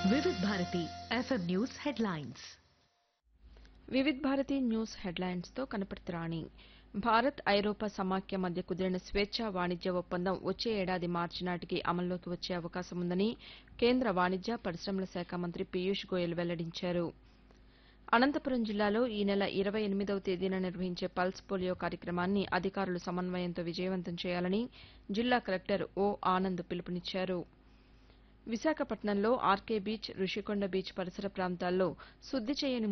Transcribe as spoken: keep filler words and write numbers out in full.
Vividh Bharati FM news headlines. Vividh Bharati news హెడ్లైన్స్తో Kanaparthi రాణి. భారత్ ఐరోపా సమాఖ్య మధ్య కుదిరిన స్వేచ్ఛా వాణిజ్య ఒప్పందం వచ్చే ఏడాది మార్చి నాటికి అమల్లోకి వచ్చే అవకాశం ఉందని కేంద్ర వాణిజ్య పరిశ్రమల శాఖ మంత్రి పీయూష్ గోయల్ వెల్లడించారు. అనంతపురం జిల్లాలో ఈ నెల ఇరవై ఎనిమిదవ తేదీన నిర్వహించే పల్స్ పోలియో కార్యక్రమాన్ని అధికారులు సమన్వయంతో విజయవంతం చేయాలని జిల్లా కలెక్టర్ ఓ ఆనంద్ పిలుపునిచ్చారు. విశాఖపట్నంలో ఆర్కే బీచ్, రుషికొండ బీచ్ పరిసర ప్రాంతాల్లో శుద్ది చేయని